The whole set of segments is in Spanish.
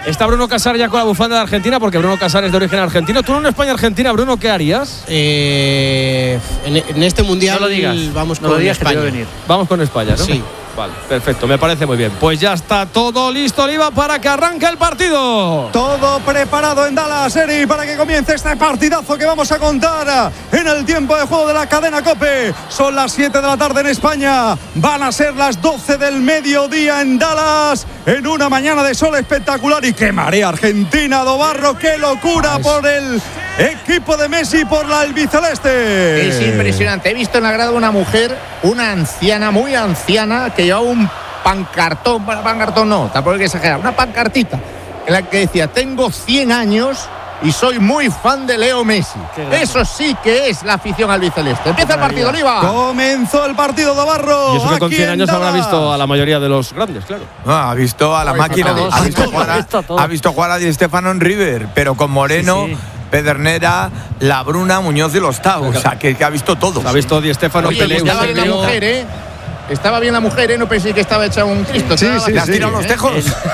Está Bruno Casar ya con la bufanda de Argentina, porque Bruno Casar es de origen argentino. ¿Tú en España-Argentina, Bruno, qué harías? En este mundial no lo digas, vamos no con lo digas, España. Vamos con España, ¿no? Sí. Vale, perfecto, me parece muy bien. Pues ya está todo listo, Oliva, para que arranque el partido. Todo preparado en Dallas, Eri, para que comience este partidazo que vamos a contar en el tiempo de juego de la cadena COPE. Son las 7 de la tarde en España. Van a ser las 12 del mediodía en Dallas, en una mañana de sol espectacular. Y qué marea Argentina, Dobarro, qué locura por el equipo de Messi, por la albiceleste. Es impresionante. He visto en la grada una mujer, una anciana, muy anciana, que llevaba un pancartón no, tampoco hay que exagerar, una pancartita en la que decía: tengo 100 años y soy muy fan de Leo Messi. Eso sí que es la afición albiceleste. Empieza el partido, Oliva. Comenzó el partido, Dobarro. Y eso que con 100 años habrá visto a la mayoría de los grandes, claro. No, ha visto a la máquina. Ha visto jugar a Di Stéfano en River, pero con Moreno, sí. Pedernera, La Bruna, Muñoz y los Tau. O sea, que ha visto todo. Ha visto Di Stéfano, Pelé. Estaba bien la mujer, Estaba bien la mujer, no pensé que estaba hecha un Cristo. Sí, ¿le has tirado los tejos?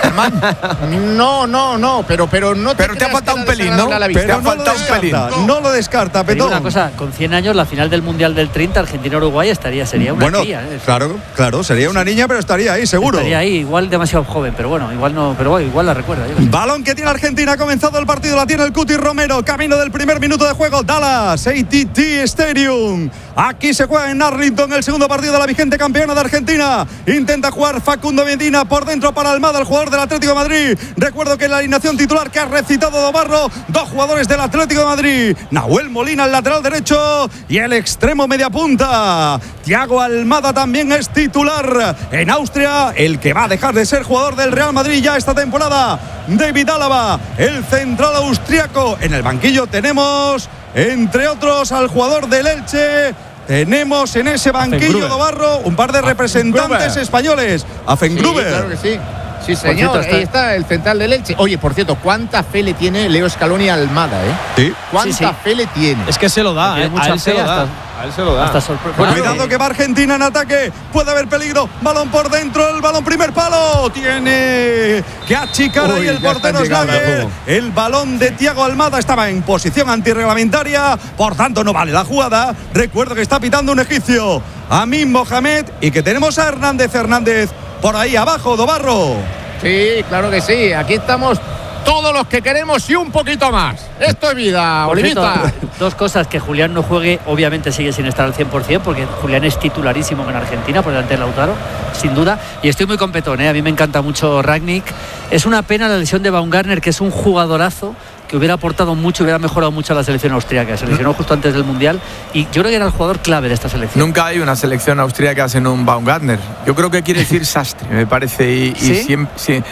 No, pero no te. Pero te ha faltado un pelín, ¿no? Te ha faltado un pelín. No lo descarta, Petón. Una cosa, con 100 años, la final del Mundial del 30, Argentina-Uruguay, sería una cría. Claro, sería una niña, pero estaría ahí, seguro. Estaría ahí, igual demasiado joven, pero bueno, igual la recuerda. Balón que tiene Argentina, ha comenzado el partido, la tiene el Cuti Romero, camino del primer minuto de juego, Dallas, AT&T Stadium. Aquí se juega en Arlington el segundo partido de la vigente campeona de Argentina. Intenta jugar Facundo Medina por dentro para Almada, el jugador del Atlético de Madrid. Recuerdo que en la alineación titular que ha recitado Dobarro, dos jugadores del Atlético de Madrid: Nahuel Molina, el lateral derecho, y el extremo media punta. Thiago Almada también es titular. En Austria, el que va a dejar de ser jugador del Real Madrid ya esta temporada, David Álava, el central austriaco. En el banquillo tenemos, entre otros, al jugador del Elche. Tenemos en ese banquillo, Dobarro, un par de representantes españoles. Afengruber. Sí, claro que sí. Sí, señor, ahí está el central del Elche. Oye, por cierto, ¿cuánta fe le tiene Leo Scaloni a Almada, Sí. ¿Cuánta fe le tiene? Es que se lo da, a él se lo da. A él se lo da. Cuidado que va Argentina en ataque. Puede haber peligro. Balón por dentro. El balón primer palo. Tiene que achicar ahí el portero Schlager. El balón de Thiago Almada estaba en posición antirreglamentaria. Por tanto, no vale la jugada. Recuerdo que está pitando un egipcio, Amin Mohamed, y que tenemos a Hernández por ahí abajo, Dobarro. Sí, claro que sí. Aquí estamos todos los que queremos y un poquito más. Esto es vida, Olivita. Dos cosas: que Julián no juegue, obviamente sigue sin estar al 100%, porque Julián es titularísimo en Argentina por delante de Lautaro, sin duda. Y estoy muy competón, a mí me encanta mucho Rangnick. Es una pena la lesión de Baumgartner, que es un jugadorazo que hubiera aportado mucho, hubiera mejorado mucho a la selección austríaca. Se lesionó justo antes del Mundial y yo creo que era el jugador clave de esta selección. Nunca hay una selección austríaca sin un Baumgartner. Yo creo que quiere decir sastre, me parece. Y siempre,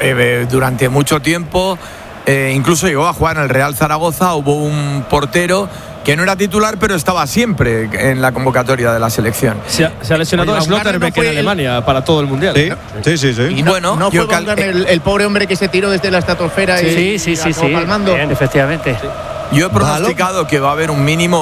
durante mucho tiempo, incluso llegó a jugar en el Real Zaragoza. Hubo un portero que no era titular, pero estaba siempre en la convocatoria de la selección. Se ha lesionado a Schlotterbeck en Alemania para todo el Mundial. Sí. Y no fue el pobre hombre que se tiró desde la estratosfera sí. palmando. Bien, efectivamente. Sí. Yo he pronosticado que va a haber un mínimo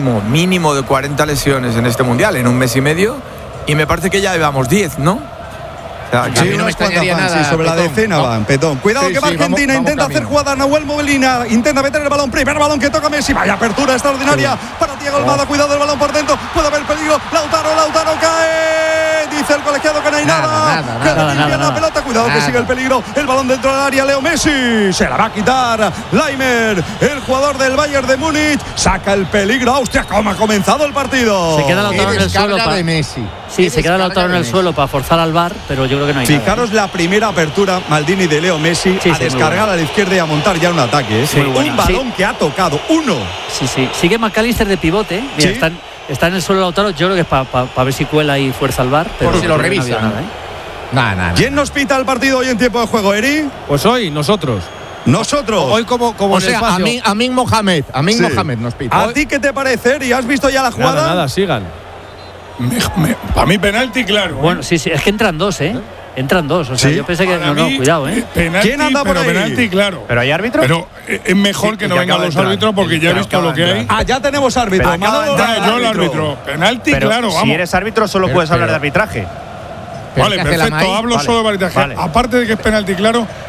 de 40 lesiones en este Mundial en un mes y medio, y me parece que ya llevamos 10, ¿no? Sí, no me extrañaría nada. Sí, sobre Petón, la decena van, Petón. Cuidado que va Argentina, intenta hacer jugada Nahuel Molina, intenta meter el balón, primer balón que toca Messi, vaya apertura extraordinaria para Thiago Almada, cuidado el balón por dentro, puede haber peligro, Lautaro cae, dice el colegiado que no hay nada, limpia la pelota, cuidado que sigue el peligro, el balón dentro del área, Leo Messi, se la va a quitar Leimer, el jugador del Bayern de Múnich, saca el peligro Austria, como ha comenzado el partido. Se queda Lautaro en el suelo de Messi. Sí, se queda Lautaro en el suelo para forzar al VAR, pero yo creo que no hay nada. Fijaros la primera apertura, Maldini, de Leo Messi, a descargar a la izquierda y a montar ya un ataque. Un balón que ha tocado, uno. Sí. Sigue McAllister de pivote. Mira, está en el suelo Lautaro. Yo creo que es para ver si cuela y fuerza al VAR. Pero por si lo revisa. Nada. ¿Quién nos pita el partido hoy en tiempo de juego, Eri? Pues hoy, nosotros. Hoy como o sea, Amin Mohamed nos pita. ¿A ti qué te parece, Eri? ¿Has visto ya la jugada? Nada, sigan. Para mí penalti, claro. Bueno, sí, es que entran dos, Entran dos, o sea, yo pensé que… No, cuidado, Penalti, ¿quién anda por ahí? Penalti, claro. ¿Pero hay árbitros? Pero es mejor que no vengan los árbitros, porque ya he visto lo que hay. Ya tenemos árbitro. Yo el árbitro. Penalti, pero claro, vamos. Si eres árbitro solo puedes hablar de arbitraje. Vale, perfecto, hablo solo de arbitraje. Aparte de que es penalti, claro,